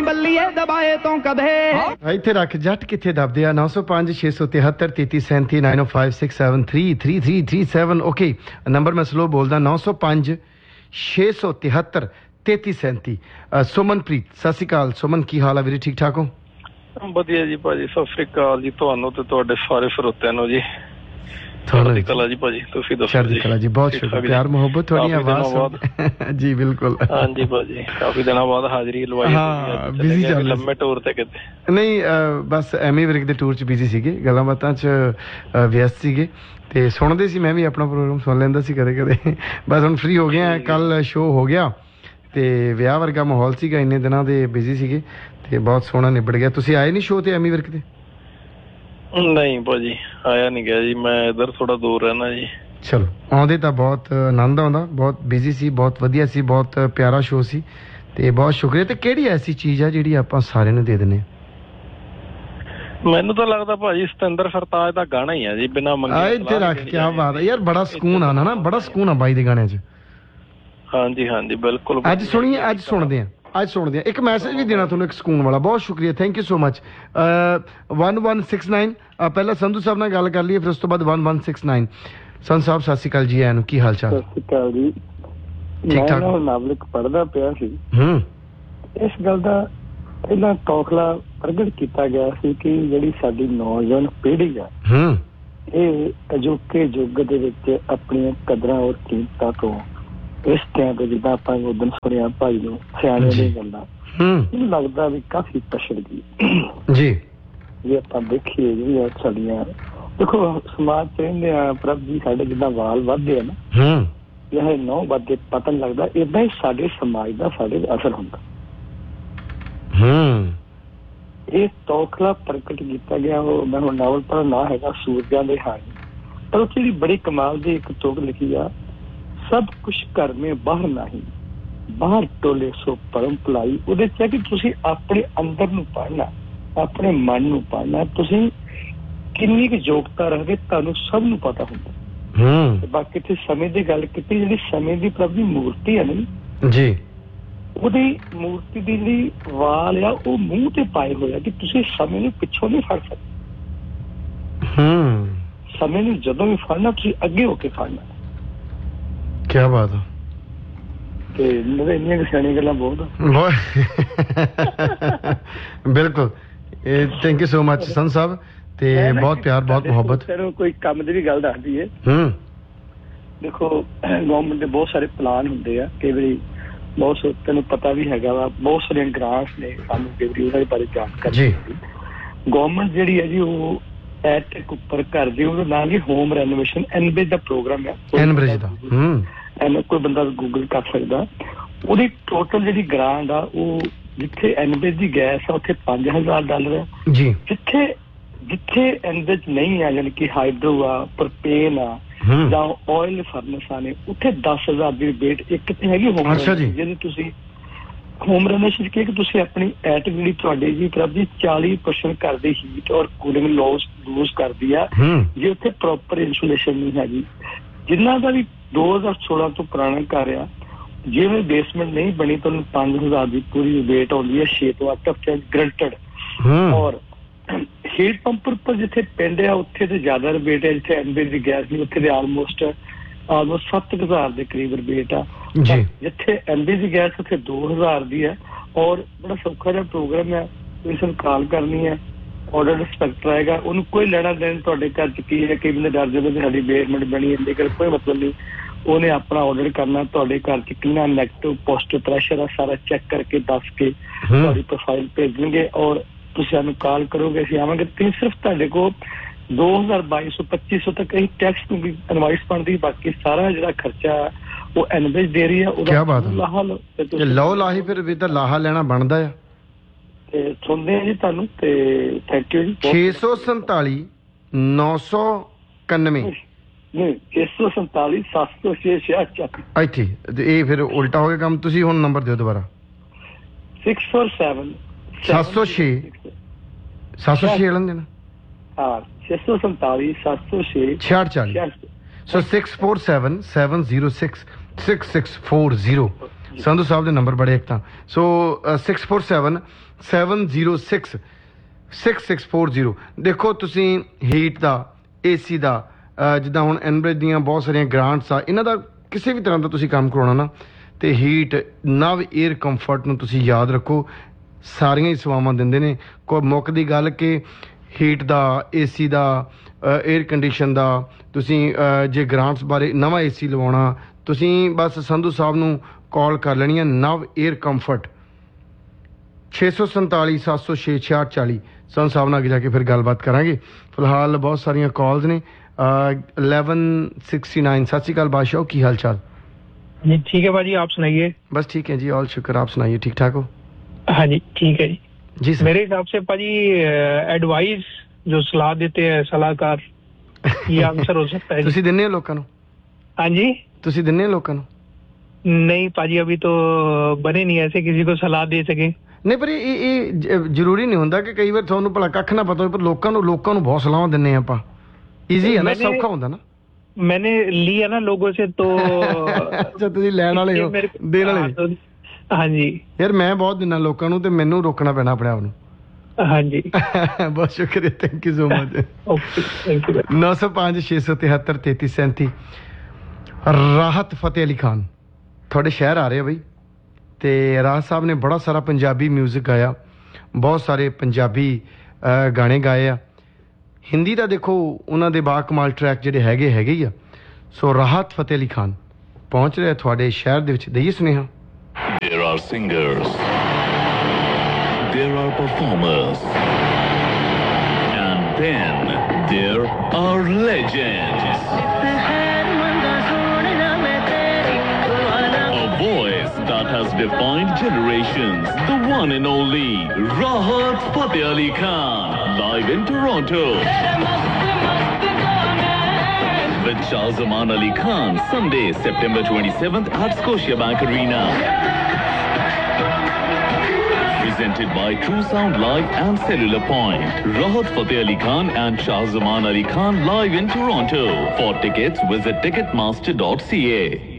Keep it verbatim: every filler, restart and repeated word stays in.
ਬੱਲੀਏ ਦਬਾਏ ਤੋਂ ਕਦੇ ਇੱਥੇ ਰੱਖ ਜੱਟ ਕਿੱਥੇ ਦੱਬਦੇ ਆ। ਨੌ ਸੌ ਪੰਜ ਛੇ ਸੌ ਤਿਹੱਤਰ ਤੇਤੀ ਸੈਂਤੀ ਨਾਈਨ ਓ five six seven three three three three seven okay number ਮੈਂ ਸਲੋ ਬੋਲਦਾ ਨੌ ਸੌ ਪੰਜ ਛੇ ਸੌ ਤਿਹੱਤਰ ਤੇਤੀ ਸੈਂਤੀ। ਸੁਮਨਪ੍ਰੀਤ ਸਤਿ ਸ਼੍ਰੀ ਅਕਾਲ। ਸੁਮਨ ਕੀ ਹਾਲ ਆ ਵੀਰੇ, ਠੀਕ ਠਾਕ ਹੋ? ਵਧੀਆ ਜੀ ਭਾਜੀ, ਸਤਿ ਸ੍ਰੀ ਅਕਾਲ ਜੀ ਤੁਹਾਨੂੰ ਤੇ ਤੁਹਾਡੇ ਸਾਰੇ ਸਰੋਤਿਆਂ ਨੂੰ ਜੀ। ਚੜ੍ਹਦੀ ਕਲਾ ਜੀ ਭਾਜੀ, ਤੁਸੀਂ ਦੱਸੋ? ਚੜ੍ਹਦੀ ਕਲਾ ਜੀ, ਬਹੁਤ ਸ਼ੁਕਰ, ਪਿਆਰ ਮੁਹੱਬਤ, ਤੁਹਾਡੀ ਆਵਾਜ਼ ਜੀ ਬਿਲਕੁਲ। ਹਾਂਜੀ ਭਾਜੀ, ਕਾਫੀ ਦਿਨਾਂ ਬਾਅਦ ਹਾਜ਼ਰੀ ਲਵਾਈ। ਹਾਂ ਬਿਜ਼ੀ ਚੱਲ ਰਹੇ, ਲੰਮੇ ਟੂਰ ਤੇ ਕਿਤੇ ਨਹੀਂ, ਬਸ ਐਮੀ ਵਿਰਕ ਦੇ ਟੂਰ 'ਚ ਬਿਜ਼ੀ ਸੀਗੇ, ਗੱਲਾਂ ਬਾਤਾਂ 'ਚ ਵਿਅਸਤ ਸੀਗੇ ਤੇ ਸੁਣਦੇ ਸੀ। ਮੈਂ ਵੀ ਆਪਣਾ ਪ੍ਰੋਗਰਾਮ ਸੁਣ ਲੈਂਦਾ ਸੀ ਕਦੇ ਕਦੇ। ਬਸ ਹੁਣ ਫ੍ਰੀ ਹੋ ਗਏ ਆ, ਕੱਲ ਸ਼ੋਅ ਹੋ ਗਿਆ ਤੇ ਵਿਆਹ ਵਰਗਾ ਮਾਹੌਲ ਸੀਗਾ, ਇੰਨੇ ਦਿਨਾਂ ਦੇ ਬਿਜ਼ੀ ਸੀਗੇ ਤੇ ਬਹੁਤ ਸੋਹਣਾ ਨਿਬੜ ਗਿਆ। ਤੁਸੀਂ ਆਏ ਨਹੀਂ ਸ਼ੋਅ ਤੇ ਐਮੀ ਵਿਰਕ ਦੇ? ਨਹੀਂ ਭਾਜੀ ਆਇਆ ਨਹੀਂ ਗਿਆ ਜੀ, ਮੈਂ ਇੱਧਰ ਥੋੜਾ ਦੂਰ ਰਹਿਣਾ ਜੀ। ਚਲੋ ਆਉਂਦੇ ਤਾਂ ਬਹੁਤ ਆਨੰਦ ਆਉਂਦਾ, ਬਹੁਤ ਬਿਜ਼ੀ ਸੀ, ਬਹੁਤ ਵਧੀਆ ਸੀ, ਬਹੁਤ ਪਿਆਰਾ ਸ਼ੋਅ ਸੀ ਤੇ ਬਹੁਤ ਸ਼ੁਕਰੀਆ। ਤੇ ਕਿਹੜੀ ਐਸੀ ਚੀਜ਼ ਆ ਜਿਹੜੀ ਆਪਾਂ ਸਾਰਿਆਂ ਨੂੰ ਦੇ ਦਿੰਦੇ? ਮੈਨੂੰ ਤਾਂ ਲੱਗਦਾ ਭਾਜੀ ਸਤਿੰਦਰ ਸਰਤਾਜ ਦਾ ਗਾਣਾ ਹੀ ਆ ਜੀ, ਬਿਨਾਂ ਮੰਗੇ। ਇੱਥੇ ਰੱਖ, ਕਿਆ ਬਾਤ ਹੈ ਯਾਰ, ਬੜਾ ਸਕੂਨ ਆਣਾ ਨਾ, ਬੜਾ ਸਕੂਨ ਆ ਬਾਈ ਦੇ ਗਾਣਿਆਂ 'ਚ। ਹਾਂਜੀ ਹਾਂਜੀ ਬਿਲਕੁਲ। ਅੱਜ ਸੁਣੀਏ, ਅੱਜ ਸੁਣਦੇ ਆ, ਅੱਜ ਸੁਣਦੇ ਆ। ਇੱਕ ਮੈਸੇਜ ਵੀ ਦੇਣਾ ਤੁਹਾਨੂੰ, ਇੱਕ ਸਕੂਨ ਵਾਲਾ। ਬਹੁਤ ਸ਼ੁਕਰੀਆ, thank you so much. One one six nine ਪਹਿਲਾਂ ਸੰਧੂ ਸਾਹਿਬ ਨਾਲ ਗੱਲ ਕਰ ਲਈਏ, ਫਿਰ ਉਸ ਤੋਂ ਬਾਅਦ one one six nine. Sandhu ਸਾਹਿਬ ਸਤਿ ਸ਼੍ਰੀ ਅਕਾਲ ਜੀ, ਆਇਆਂ ਨੂੰ, ਕੀ ਹਾਲ ਚਾਲ? ਸਤਿ ਸ਼੍ਰੀ ਅਕਾਲ ਜੀ। ਠੀਕ ਠਾਕ? ਮੈਂ ਨਾਵਲਿਕ ਪੜ੍ਹਦਾ ਪਿਆ ਸੀ, ਹੂੰ, ਇਸ ਗੱਲ ਦਾ ਪਹਿਲਾਂ ਟੋਖਲਾ ਪ੍ਰਗਟ ਕੀਤਾ ਗਿਆ ਸੀ ਕਿ ਜਿਹੜੀ ਸਾਡੀ ਨੌਜਵਾਨ ਪੀੜ੍ਹੀ ਆ, ਹੂੰ, ਇਹ ਅਜੋਕੇ ਯੁੱਗ ਦੇ ਵਿੱਚ ਆਪਣੀਆਂ ਕਦਰਾਂ ਔਰ ਕੀਮਤਾਂ ਤੋਂ ਇਸ ਟਾਈਮ ਤੇ, ਜਿੱਦਾਂ ਆਪਾਂ ਉਦੋਂ ਸੁਣਿਆ ਭਾਈ ਨੂੰ ਸਿਆਣੇ ਦੀਆਂ ਗੱਲਾਂ, ਮੈਨੂੰ ਲੱਗਦਾ ਵੀ ਕਾਫੀ ਪਛੜ ਗਈ ਜੀ। ਜੇ ਆਪਾਂ ਦੇਖੀਏ ਜਿਹੜੀਆਂ ਸਾਡੀਆਂ, ਦੇਖੋ ਸਮਾਜ ਚ ਰਹਿੰਦੇ ਆ ਪ੍ਰਭ ਜੀ, ਸਾਡੇ ਜਿੱਦਾਂ ਵਾਲ ਵੱਧਦੇ ਆ ਨਾ, ਇਹ ਨਹੁੰ ਵੱਧਦੇ, ਪਤਾ ਨੀ ਲੱਗਦਾ, ਏਦਾਂ ਹੀ ਸਾਡੇ ਸਮਾਜ ਦਾ ਸਾਡੇ ਅਸਰ ਹੁੰਦਾ। ਇਹ ਤੌਖਲਾ ਪ੍ਰਗਟ ਕੀਤਾ ਗਿਆ। ਉਹ ਮੈਂ ਹੁਣ ਨਾਵਲ ਪੜ੍ਹਨ ਨਾ ਹੈਗਾ, ਸੂਰਜਾਂ ਦੇ ਹਾਣੀ, ਪਰ ਉੱਥੇ ਜਿਹੜੀ ਬੜੀ ਕਮਾਲ ਦੀ ਇੱਕ ਤੁਕ ਲਿਖੀ ਆ, ਸਭ ਕੁਛ ਘਰ ਮੇ ਬਾਹਰ ਨਹੀਂ, ਬਾਹਰ ਟੋਲੇ ਸੋ ਪਰਮ ਭਲਾਈ। ਉਹਦੇ ਚ ਹੈ ਕਿ ਤੁਸੀਂ ਆਪਣੇ ਅੰਦਰ ਨੂੰ ਪੜ੍ਹਨਾ, ਆਪਣੇ ਮਨ ਨੂੰ ਪੜ੍ਹਨਾ, ਤੁਸੀਂ ਕਿੰਨੀ ਕੁ ਯੋਗਤਾ ਰੱਖਦੇ ਤੁਹਾਨੂੰ ਸਭ ਨੂੰ ਪਤਾ ਹੁੰਦਾ। ਬਾਕੀ ਇੱਥੇ ਸਮੇਂ ਦੀ ਗੱਲ ਕੀਤੀ, ਜਿਹੜੀ ਸਮੇਂ ਦੀ ਪ੍ਰਭ ਦੀ ਮੂਰਤੀ ਹੈ ਨਾ ਜੀ, ਉਹਦੀ ਮੂਰਤੀ ਦੀ ਜਿਹੜੀ ਵਾਲ ਆ ਉਹ ਮੂੰਹ ਤੇ ਪਾਏ ਹੋਏ ਆ ਕਿ ਤੁਸੀਂ ਸਮੇਂ ਨੂੰ ਪਿੱਛੋਂ ਨਹੀਂ ਫੜ ਸਕਦੇ। ਸਮੇਂ ਨੂੰ ਜਦੋਂ ਵੀ ਫੜਨਾ, ਤੁਸੀਂ ਅੱਗੇ ਹੋ ਕੇ ਫੜਨਾ। ਕਿਆ ਬਾਤ ਹੈ। ਤੇ ਮੇਰੇ ਇੰਨੀਆਂ ਸਿਆਣੀਆਂ ਗੱਲਾਂ ਬਹੁਤ ਬਿਲਕੁਲ। ਥੈਂਕ ਯੂ ਸੋ ਮਚ ਸੰਤ ਸਾਹਿਬ, ਤੇ ਬਹੁਤ ਪਿਆਰ, ਬਹੁਤ ਮੁਹੱਬਤ। ਕੋਈ ਕੰਮ ਦੀ ਵੀ ਗੱਲ ਦੱਸਦੀ ਹੈ। ਹੂੰ, ਦੇਖੋ ਗਵਰਨਮੈਂਟ ਦੇ ਬਹੁਤ ਸਾਰੇ ਪਲਾਨ ਹੁੰਦੇ ਆ, ਕਈ ਵਾਰੀ ਬਹੁਤ, ਤੈਨੂੰ ਪਤਾ ਵੀ ਹੈਗਾ ਵਾ, ਬਹੁਤ ਸਾਰੀਆਂ ਗ੍ਰਾਂਟਸ ਨੇ ਸਾਨੂੰ ਕਈ ਵਾਰੀ ਉਹਨਾਂ ਦੇ ਬਾਰੇ ਜਾਣਕਾਰੀ। ਗਵਰਨਮੈਂਟ ਜਿਹੜੀ ਹੈ ਜੀ, ਉਹ ਐਟਕ ਉੱਪਰ ਕਰਦੀ, ਉਹਦਾ ਨਾਮ ਜੀ ਹੋਮ ਰੈਨੋਵੇਸ਼ਨ ਐਨਬ੍ਰਿਜ ਦਾ ਪ੍ਰੋਗਰਾਮ ਹੈ। ਐਨਬ੍ਰਿਜ ਦਾ ਐਨ ਕੋਈ ਬੰਦਾ ਗੂਗਲ ਕਰ ਸਕਦਾ। ਉਹਦੀ ਟੋਟਲ ਜਿਹੜੀ ਗ੍ਰਾਂਟ ਆ, ਉਹ ਜਿੱਥੇ ਐਨਬ੍ਰਿਜ ਦੀ ਗੈਸ ਆ ਉੱਥੇ ਪੰਜ ਹਜ਼ਾਰ ਡਾਲਰ ਆ ਜੀ, ਜਿੱਥੇ ਜਿੱਥੇ ਐਨਬ੍ਰਿਜ ਨਹੀਂ ਆ, ਯਾਨੀ ਕਿ ਹਾਈਡਰੋ ਆ, ਪ੍ਰੋਪੇਨ ਆ ਜਾਂ ਆਇਲ ਫਰਨਸਾਂ ਨੇ, ਉੱਥੇ ਦਸ ਹਜ਼ਾਰ ਦੀ ਰਿਬੇਟ ਇੱਕ ਤੇ ਹੈਗੀ ਹੋਮ ਰੈਨੋਵੇਸ਼ਨ। ਜਿਹਦੀ ਤੁਸੀਂ ਹੋਮ ਰੈਨੋਵੇਸ਼ਨ ਕੀ, ਕਿ ਤੁਸੀਂ ਆਪਣੀ ਐਟਕ ਜਿਹੜੀ ਤੁਹਾਡੀ ਜੀ ਪ੍ਰਭ ਜੀ ਚਾਲੀ ਪਰਸੈਂਟ ਕਰਦੀ ਹੀਟ ਔਰ ਕੂਲਿੰਗ ਲੋਸ ਲੂਜ਼ ਕਰਦੀ ਆ, ਜੇ ਉੱਥੇ ਪ੍ਰੋਪਰ ਇੰਸੂਲੇਸ਼ਨ ਨਹੀਂ ਹੈਗੀ। ਜਿਨ੍ਹਾਂ ਦਾ ਵੀ ਦੋ ਹਜ਼ਾਰ ਸੋਲਾਂ ਤੋਂ ਪੁਰਾਣਾ ਘਰ ਆ, ਜਿਵੇਂ ਬੇਸਮੈਂਟ ਨਹੀਂ ਬਣੀ, ਤੁਹਾਨੂੰ ਪੰਜ ਹਜ਼ਾਰ ਦੀ ਪੂਰੀ ਰਿਬੇਟ ਆਉਂਦੀ ਹੈ, ਛੇ ਤੋਂ ਅੱਠ ਹਫ਼ਤੇ ਗਰੰਟਡ। ਔਰ ਹੀਟ ਪੰਪ ਉੱਪਰ ਜਿੱਥੇ ਪਿੰਡ ਆ ਉੱਥੇ ਤੇ ਜ਼ਿਆਦਾ ਰਿਬੇਟ ਹੈ, ਜਿੱਥੇ ਐਨਬ੍ਰਿਜ ਦੀ ਗੈਸ ਨਹੀਂ ਉੱਥੇ ਦੇ ਆਲਮੋਸਟ ਆਲਮੋਸਟ ਸੱਤ ਹਜ਼ਾਰ ਦੇ ਕਰੀਬ ਰਿਬੇਟ ਆ। ਜਿੱਥੇ ਐਨਬ੍ਰਿਜ ਦੀ ਗੈਸ ਉੱਥੇ ਦੋ ਹਜ਼ਾਰ ਦੀ ਹੈ। ਔਰ ਬੜਾ ਸੌਖਾ ਜਿਹਾ ਪ੍ਰੋਗਰਾਮ ਹੈ, ਤੁਸੀਂ ਸਾਨੂੰ ਕਾਲ ਕਰਨੀ ਹੈ, ਆਰਡਰ ਇੰਸਪੈਕਟਰ ਆਏਗਾ, ਉਹਨੂੰ ਕੋਈ ਲੈਣਾ ਦੇਣ ਤੁਹਾਡੇ ਘਰ ਚ ਕੀ ਹੈ, ਕਈ ਬੰਦੇ ਡਰ ਜਾਂਦੇ ਕਿ ਸਾਡੀ ਬੇਸਮੈਂਟ ਬਣੀ ਹੈ, ਲੇਕਿਨ ਕੋਈ ਮਤਲਬ ਨਹੀਂ। ਉਹਨੇ ਆਪਣਾ ਆਰਡਰ ਕਰਨਾ, ਤੁਹਾਡੇ ਘਰ ਚ ਕਿੰਨਾ ਨੈਗੇਟਿਵ ਪੋਜ਼ਿਟਿਵ ਪ੍ਰੈਸ਼ਰ ਆ ਸਾਰਾ ਚੈੱਕ ਕਰਕੇ ਦੱਸ ਕੇ ਤੁਹਾਡੀ ਪ੍ਰੋਫਾਈਲ ਭੇਜਣਗੇ, ਔਰ ਤੁਸੀਂ ਸਾਨੂੰ ਕਾਲ ਕਰੋਗੇ, ਅਸੀਂ ਆਵਾਂਗੇ। ਤੁਸੀਂ ਸਿਰਫ ਤੁਹਾਡੇ ਕੋਲ ਦੋ ਹਜ਼ਾਰ ਬਾਈ ਸੌ ਪੱਚੀ ਸੌ ਤੱਕ ਅਸੀਂ ਟੈਕਸ ਨੂੰ ਵੀ ਇਨਵਾਇਸ ਬਣਦੀ, ਬਾਕੀ ਸਾਰਾ ਜਿਹੜਾ ਖਰਚਾ ਉਹ ਐਨਬ੍ਰਿਜ ਦੇ ਰਹੀ ਹੈ। ਉਹਦਾ ਲਾਹਾ ਲਓ ਲਾਹੀ, ਫਿਰ ਵੀ ਤਾਂ ਲਾਹਾ ਲੈਣਾ ਬਣਦਾ ਆ। ਤੇ ਸੁਣਦੇ ਆ ਜੀ ਤੁਹਾਨੂੰ, ਤੇ ਥੈਂਕ ਯੂ ਜੀ। ਛੇ ਸੌ ਸੰਤਾਲੀ ਨੌ ਸੌ ਇਕਾਨਵੇਂ ਨਹੀਂ, ਛੇ ਸੌ ਸੰਤਾਲੀ ਸੱਤ ਸੌ ਛੇ ਛਿਆਹਠ ਇੱਥੇ ਇਹ ਫਿਰ ਉਲਟਾ ਹੋ ਗਿਆ ਕੰਮ। ਤੁਸੀਂ ਹੁਣ ਨੰਬਰ ਦਿਓ ਦੁਬਾਰਾ। ਸਿਕਸ ਫੋਰ ਸੈਵਨ ਸੱਤ ਸੌ ਛੇ ਸੱਤ ਸੌ ਛੇ ਲੈਂਦੇ ਨਾ, ਹਾਂ ਛੇ ਸੌ ਸੰਤਾਲੀ ਸੱਤ ਸੌ ਛੇ ਛਿਆਹਠ ਚਾਲੀ। ਸੋ six four seven seven zero six six six four zero Sandhu ਸਾਹਿਬ ਦੇ ਨੰਬਰ ਬੜੇ ਇੱਕ ਤਾਂ ਸੋ six four seven seven zero six six six four zero ਦੇਖੋ ਤੁਸੀਂ ਹੀਟ ਦਾ ਏਸੀ ਦਾ ਅਹ ਜਿੱਦਾਂ ਹੁਣ ਐਨਬ੍ਰਿਜ ਦੀਆਂ ਬਹੁਤ ਸਾਰੀਆਂ ਗ੍ਰਾਂਟਸ ਆ ਇਹਨਾਂ ਦਾ ਕਿਸੇ ਵੀ ਤਰ੍ਹਾਂ ਦਾ ਤੁਸੀਂ ਕੰਮ ਕਰਾਉਣਾ ਨਾ ਤੇ ਹੀਟ ਨਵ 에ਅਰ ਕੰਫਰਟ ਨੂੰ ਤੁਸੀਂ ਯਾਦ ਰੱਖੋ ਸਾਰੀਆਂ ਹੀ ਸੇਵਾਵਾਂ ਦਿੰਦੇ ਨੇ ਕੋਈ ਮੁੱਕ ਦੀ ਗੱਲ ਕਿ ਹੀਟ ਦਾ ਏਸੀ ਦਾ 에ਅਰ ਕੰਡੀਸ਼ਨ ਦਾ ਤੁਸੀਂ ਜੇ ਗ੍ਰਾਂਟਸ ਬਾਰੇ ਨਵਾਂ ਏਸੀ ਲਵਾਉਣਾ ਤੁਸੀਂ ਬਸ ਸੰਧੂ ਸਾਹਿਬ ਨੂੰ ਕਾਲ ਕਰ ਲੈਣੀ ਹੈ ਨਵ 에ਅਰ ਕੰਫਰਟ ਛੇ ਸੌ ਸੰਤਾਲੀ ਸੱਤ ਸੌ ਛੇ ਛਿਆਹਠ ਚਾਲੀ ਸੰਧੂ ਸਾਹਿਬ ਨਾਲ ਅੱਗੇ ਜਾ ਕੇ ਫਿਰ ਗੱਲਬਾਤ ਕਰਾਂਗੇ ਫਿਲਹਾਲ ਬਹੁਤ ਸਾਰੀਆਂ ਕਾਲਸ ਨੇ इलेवन सिक्सटी नाइन सत श्रीकाल बादशाह की हाल चाल जी ठीक है भाजी आप सुनाइए बस ठीक है जी ऑल शुक्र आप सुनाइए ठीक ठाक हो हाँ जी ठीक है जी जी सर। मेरे हिसाब से भाजी एडवाइस जो सलाह देते हैं सलाहकार ये आंसर हो सकता है ਤੁਸੀਂ ਦਿੰਨੇ ਹੋ ਲੋਕਾਂ ਨੂੰ हाँ जी ਤੁਸੀਂ ਦਿੰਨੇ ਹੋ ਲੋਕਾਂ ਨੂੰ नहीं भाजी अभी तो बने नहीं ऐसे किसी को सलाह दे सके ਨਹੀਂ ਪਰ ਇਹ ਇਹ ਜ਼ਰੂਰੀ ਨਹੀਂ ਹੁੰਦਾ ਕਿ ਕਈ ਵਾਰ ਤੁਹਾਨੂੰ ਭਲਾ ਕੱਖ ਨਾ ਪਤਾ ਹੋਵੇ ਪਰ ਲੋਕਾਂ ਨੂੰ ਲੋਕਾਂ ਨੂੰ ਬਹੁਤ ਸਲਾਹਾਂ ਦਿੰਨੇ ਆਪਾਂ ਈਜ਼ੀ ਹੈ ਨਾ ਸੌਖਾ ਹੁੰਦਾ ਨਾ मैंने लिया ना लोगों से तो ਅੱਛਾ ਤੁਸੀਂ ਲੈਣ ਵਾਲੇ ਹੋ ਦੇਣ ਵਾਲੇ हाँ जी ਯਾਰ ਮੈਂ ਬਹੁਤ ਦਿਨਾਂ ਲੋਕਾਂ ਨੂੰ ਤੇ ਮੈਨੂੰ ਰੋਕਣਾ ਪੈਣਾ ਆਪਣੇ ਆਪ ਨੂੰ हाँ जी ਬਹੁਤ ਸ਼ੁਕਰੀਆ thank you so much okay thank you know सौ पाँच छे सौ तिहत्तर तैतीस सैंती राहत फतेह अली खान थोड़े शहर आ रहे हैं भाई ਤੇ ਰਾਜ ਸਾਹਿਬ ਨੇ ਬੜਾ ਸਾਰਾ ਪੰਜਾਬੀ ਮਿਊਜ਼ਿਕ ਗਾਇਆ ਬਹੁਤ ਸਾਰੇ ਪੰਜਾਬੀ ਗਾਣੇ ਗਾਏ ਆ ਹਿੰਦੀ ਦਾ ਦੇਖੋ ਉਹਨਾਂ ਦੇ ਬਾ ਕਮਾਲ ਟਰੈਕ ਜਿਹੜੇ ਹੈਗੇ ਹੈਗੇ ਹੀ ਆ ਸੋ ਰਾਹਤ ਫਤਿਹ ਅਲੀ ਖਾਨ ਪਹੁੰਚ ਰਿਹਾ ਤੁਹਾਡੇ ਸ਼ਹਿਰ ਦੇ ਵਿੱਚ ਦਈਏ ਸੁਨੇਹਾ There are singers, there are performers, and then there are legends. A voice that has defined generations. The one and only Rahat Fateh Ali Khan, live in Toronto. With Shah Zaman Ali Khan, Sunday, September twenty-seventh at Scotiabank Arena. Presented by True Sound Live and Cellular Point. Rahat Fateh Ali Khan and Shah Zaman Ali Khan live in Toronto. For tickets, visit ticketmaster dot c a.